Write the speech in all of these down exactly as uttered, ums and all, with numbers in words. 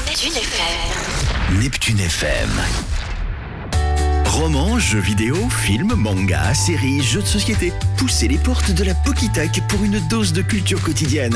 Neptune F M. Neptune F M. Romans, jeux vidéo, films, mangas, séries, jeux de société. Poussez les portes de la Pokitech pour une dose de culture quotidienne.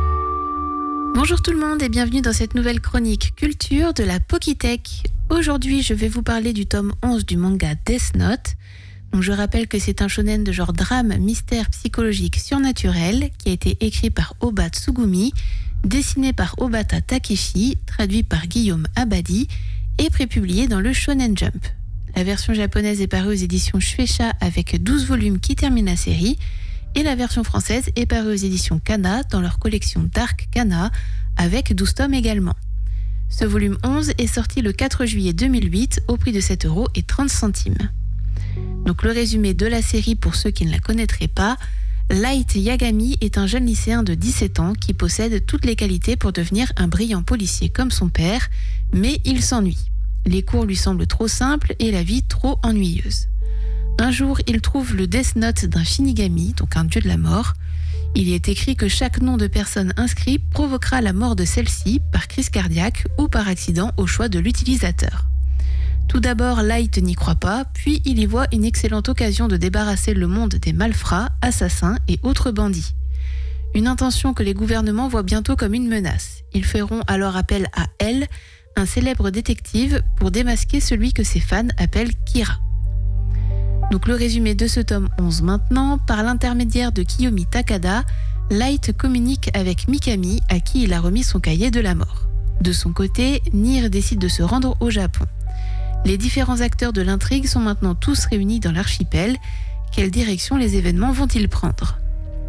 Bonjour tout le monde et bienvenue dans cette nouvelle chronique culture de la Pokitech. Aujourd'hui, je vais vous parler du tome onze du manga Death Note. Donc, je rappelle que c'est un shonen de genre drame, mystère psychologique surnaturel qui a été écrit par Oba Tsugumi, dessiné par Obata Takeshi, traduit par Guillaume Abadi et prépublié dans le Shonen Jump. La version japonaise est parue aux éditions Shueisha avec douze volumes qui terminent la série et la version française est parue aux éditions Kana dans leur collection Dark Kana avec douze tomes également. Ce volume onze est sorti le quatre juillet deux mille huit au prix de sept euros trente. Donc le résumé de la série pour ceux qui ne la connaîtraient pas, Light Yagami est un jeune lycéen de dix-sept ans qui possède toutes les qualités pour devenir un brillant policier comme son père, mais il s'ennuie. Les cours lui semblent trop simples et la vie trop ennuyeuse. Un jour, il trouve le Death Note d'un Shinigami, donc un dieu de la mort. Il y est écrit que chaque nom de personne inscrit provoquera la mort de celle-ci par crise cardiaque ou par accident au choix de l'utilisateur. Tout d'abord, Light n'y croit pas, puis il y voit une excellente occasion de débarrasser le monde des malfrats, assassins et autres bandits. Une intention que les gouvernements voient bientôt comme une menace. Ils feront alors appel à elle, un célèbre détective, pour démasquer celui que ses fans appellent Kira. Donc le résumé de ce tome onze maintenant, par l'intermédiaire de Kiyomi Takada, Light communique avec Mikami à qui il a remis son cahier de la mort. De son côté, Nier décide de se rendre au Japon. Les différents acteurs de l'intrigue sont maintenant tous réunis dans l'archipel. Quelle direction les événements vont-ils prendre ?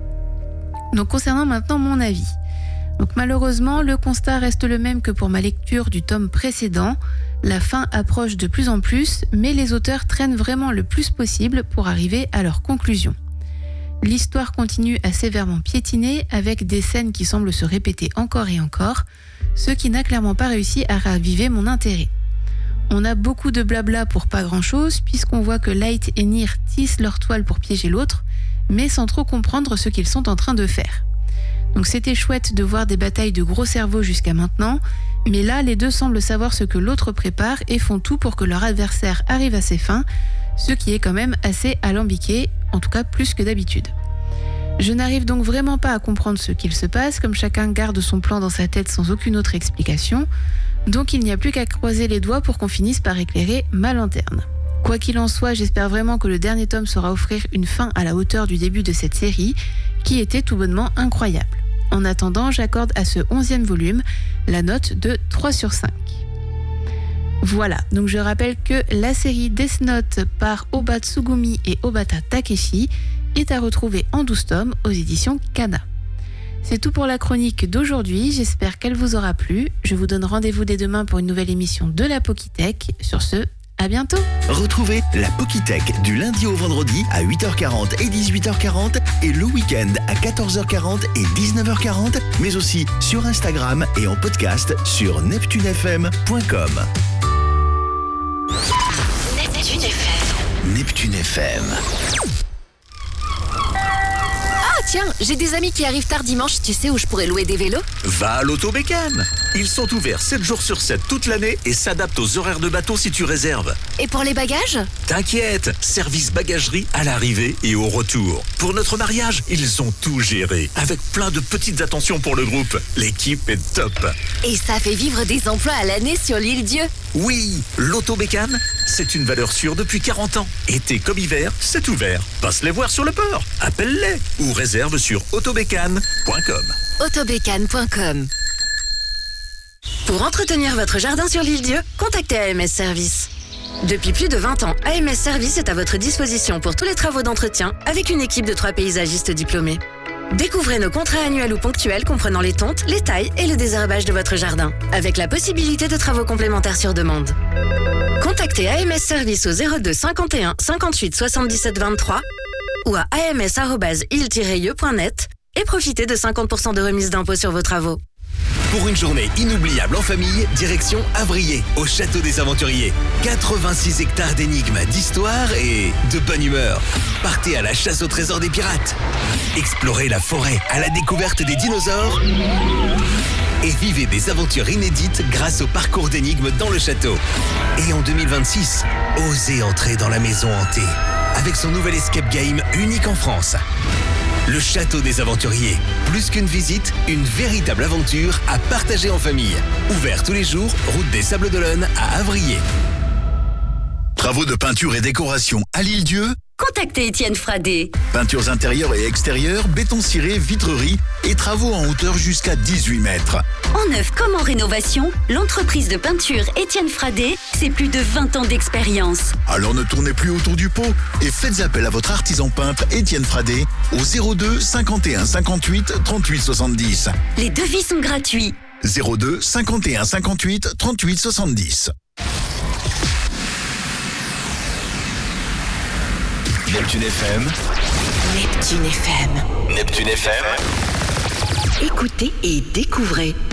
Donc concernant maintenant mon avis. Donc malheureusement, le constat reste le même que pour ma lecture du tome précédent. La fin approche de plus en plus, mais les auteurs traînent vraiment le plus possible pour arriver à leur conclusion. L'histoire continue à sévèrement piétiner avec des scènes qui semblent se répéter encore et encore, ce qui n'a clairement pas réussi à raviver mon intérêt. On a beaucoup de blabla pour pas grand-chose, puisqu'on voit que Light et Nier tissent leur toile pour piéger l'autre, mais sans trop comprendre ce qu'ils sont en train de faire. Donc c'était chouette de voir des batailles de gros cerveaux jusqu'à maintenant, mais là les deux semblent savoir ce que l'autre prépare et font tout pour que leur adversaire arrive à ses fins, ce qui est quand même assez alambiqué, en tout cas plus que d'habitude. Je n'arrive donc vraiment pas à comprendre ce qu'il se passe, comme chacun garde son plan dans sa tête sans aucune autre explication, donc il n'y a plus qu'à croiser les doigts pour qu'on finisse par éclairer ma lanterne. Quoi qu'il en soit, j'espère vraiment que le dernier tome saura offrir une fin à la hauteur du début de cette série, qui était tout bonnement incroyable. En attendant, j'accorde à ce onzième volume la note de trois sur cinq. Voilà, donc je rappelle que la série Death Note par Oba Tsugumi et Obata Takeshi est à retrouver en douze tomes aux éditions Kana. C'est tout pour la chronique d'aujourd'hui, j'espère qu'elle vous aura plu. Je vous donne rendez-vous dès demain pour une nouvelle émission de la Pokitech. Sur ce, à bientôt. Retrouvez la Pokitech du lundi au vendredi à huit heures quarante et dix-huit heures quarante et le week-end à quatorze heures quarante et dix-neuf heures quarante, mais aussi sur Instagram et en podcast sur neptune f m point com. Neptune F M. Neptune F M. Tiens, j'ai des amis qui arrivent tard dimanche, tu sais où je pourrais louer des vélos ? Va à l'Autobécane. Ils sont ouverts sept jours sur sept toute l'année et s'adaptent aux horaires de bateau si tu réserves. Et pour les bagages ? T'inquiète, service bagagerie à l'arrivée et au retour. Pour notre mariage, ils ont tout géré, avec plein de petites attentions pour le groupe. L'équipe est top. Et ça fait vivre des emplois à l'année sur l'île Dieu. Oui, l'Autobécane, c'est une valeur sûre depuis quarante ans. Été comme hiver, c'est ouvert. Passe les voir sur le port, appelle-les ou réserve sur autobécane point com. autobécane point com. Pour entretenir votre jardin sur l'île Dieu, contactez A M S Service. Depuis plus de vingt ans, A M S Service est à votre disposition pour tous les travaux d'entretien avec une équipe de trois paysagistes diplômés. Découvrez nos contrats annuels ou ponctuels comprenant les tontes, les tailles et le désherbage de votre jardin, avec la possibilité de travaux complémentaires sur demande. Contactez A M S Service au zéro deux cinquante et un cinquante-huit soixante-dix-sept vingt-trois ou à a m s arobase île tiret ieux point net et profitez de cinquante pour cent de remise d'impôt sur vos travaux. Pour une journée inoubliable en famille, direction Avrier, au Château des Aventuriers. quatre-vingt-six hectares d'énigmes, d'histoire et de bonne humeur. Partez à la chasse au trésor des pirates. Explorez la forêt à la découverte des dinosaures. et vivez des aventures inédites grâce au parcours d'énigmes dans le château. Et en deux mille vingt-six, osez entrer dans la maison hantée avec son nouvel escape game unique en France. Le Château des Aventuriers. Plus qu'une visite, une véritable aventure à partager en famille. Ouvert tous les jours, route des Sables d'Olonne à Avrier. Travaux de peinture et décoration à l'Île-Dieu. Contactez Étienne Fradé. Peintures intérieures et extérieures, béton ciré, vitrerie et travaux en hauteur jusqu'à dix-huit mètres. En neuf comme en rénovation, l'entreprise de peinture Étienne Fradé, c'est plus de vingt ans d'expérience. Alors ne tournez plus autour du pot et faites appel à votre artisan peintre Étienne Fradé au zéro deux cinquante et un cinquante-huit trente-huit soixante-dix. Les devis sont gratuits. zéro deux cinquante et un cinquante-huit trente-huit soixante-dix. Neptune F M. Neptune F M. Neptune F M. Écoutez et découvrez.